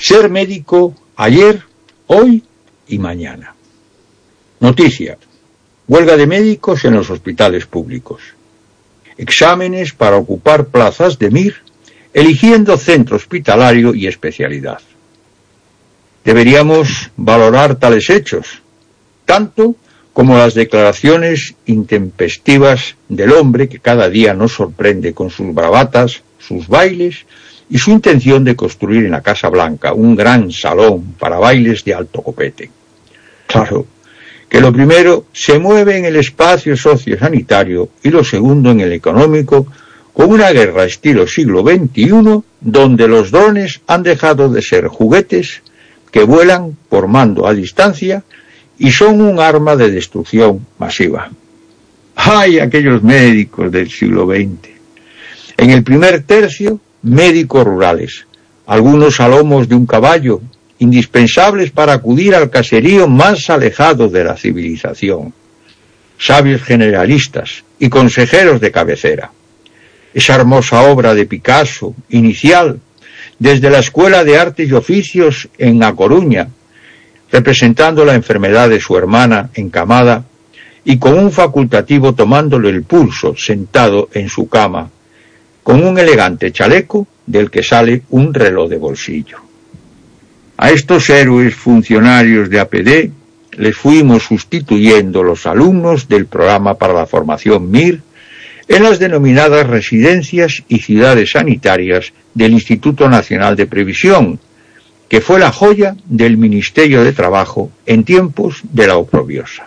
Ser médico ayer, hoy y mañana. Noticia: huelga de médicos en los hospitales públicos. Exámenes para ocupar plazas de MIR, eligiendo centro hospitalario y especialidad. Deberíamos valorar tales hechos, tanto como las declaraciones intempestivas del hombre que cada día nos sorprende con sus bravatas, sus bailes y su intención de construir en la Casa Blanca un gran salón para bailes de alto copete. Claro que lo primero se mueve en el espacio sociosanitario y lo segundo en el económico, con una guerra estilo siglo XXI, donde los drones han dejado de ser juguetes que vuelan por mando a distancia y son un arma de destrucción masiva. ¡Ay, aquellos médicos del siglo XX! En el primer tercio, médicos rurales, algunos a lomos de un caballo, indispensables para acudir al caserío más alejado de la civilización, sabios generalistas y consejeros de cabecera. Esa hermosa obra de Picasso, inicial, desde la Escuela de Artes y Oficios en A Coruña, representando la enfermedad de su hermana encamada, y con un facultativo tomándole el pulso sentado en su cama, con un elegante chaleco del que sale un reloj de bolsillo. A estos héroes funcionarios de APD les fuimos sustituyendo los alumnos del programa para la formación MIR en las denominadas residencias y ciudades sanitarias del Instituto Nacional de Previsión, que fue la joya del Ministerio de Trabajo en tiempos de la oprobiosa.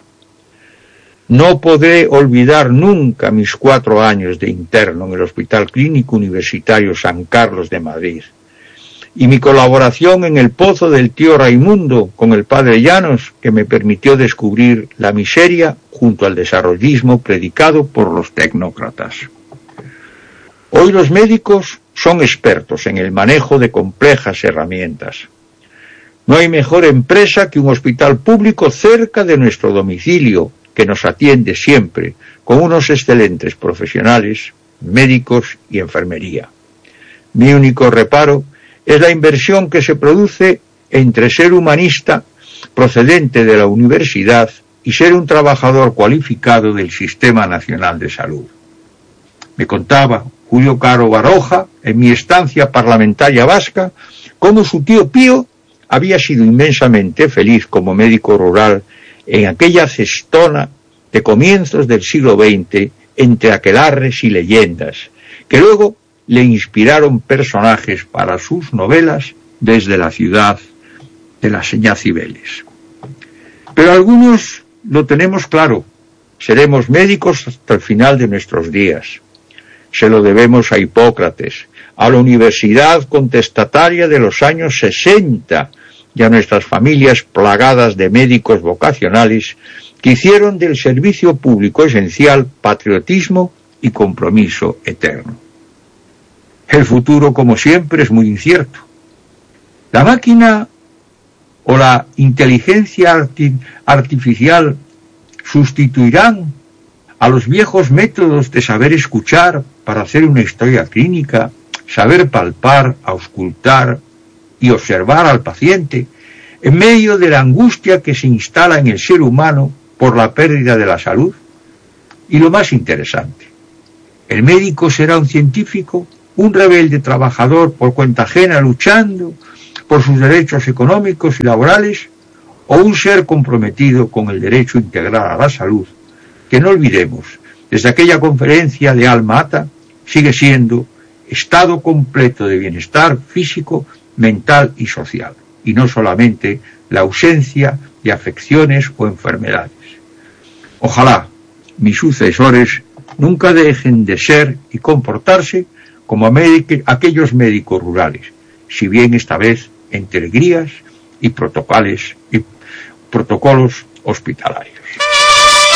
No podré olvidar nunca mis 4 años de interno en el Hospital Clínico Universitario San Carlos de Madrid, y mi colaboración en el Pozo del Tío Raimundo con el padre Llanos, que me permitió descubrir la miseria junto al desarrollismo predicado por los tecnócratas. Hoy los médicos son expertos en el manejo de complejas herramientas. No hay mejor empresa que un hospital público cerca de nuestro domicilio, que nos atiende siempre con unos excelentes profesionales, médicos y enfermería. Mi único reparo es la inversión que se produce entre ser humanista procedente de la universidad y ser un trabajador cualificado del Sistema Nacional de Salud. Me contaba Julio Caro Baroja, en mi estancia parlamentaria vasca, cómo su tío Pío había sido inmensamente feliz como médico rural en aquella cestona de comienzos del siglo XX entre aquelarres y leyendas, que luego le inspiraron personajes para sus novelas desde la ciudad de las señas Cibeles. Pero algunos lo tenemos claro: seremos médicos hasta el final de nuestros días. Se lo debemos a Hipócrates, a la universidad contestataria de los años 60 y a nuestras familias plagadas de médicos vocacionales que hicieron del servicio público esencial patriotismo y compromiso eterno. El futuro, como siempre, es muy incierto. La máquina o la inteligencia artificial sustituirán a los viejos métodos de saber escuchar para hacer una historia clínica, saber palpar, auscultar y observar al paciente en medio de la angustia que se instala en el ser humano por la pérdida de la salud. Y lo más interesante, el médico será un científico, un rebelde trabajador por cuenta ajena luchando por sus derechos económicos y laborales, o un ser comprometido con el derecho integral a la salud, que no olvidemos, desde aquella conferencia de Alma Ata, sigue siendo estado completo de bienestar físico, mental y social, y no solamente la ausencia de afecciones o enfermedades. Ojalá mis sucesores nunca dejen de ser y comportarse como aquellos médicos rurales, si bien esta vez entre guías y protocolos hospitalarios.